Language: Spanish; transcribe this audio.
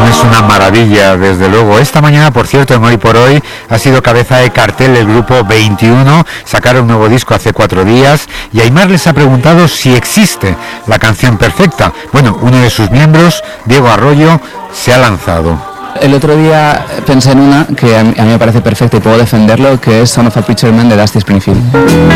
Es una maravilla, desde luego. Esta mañana, por cierto, en Hoy por Hoy, ha sido cabeza de cartel del grupo 21. Sacaron un nuevo disco hace 4 días y Aimar les ha preguntado si existe la canción perfecta. Bueno, uno de sus miembros, Diego Arroyo, se ha lanzado. El otro día pensé en una que a mí me parece perfecta y puedo defenderlo, que es Son of a Preacher Man de Dusty Springfield.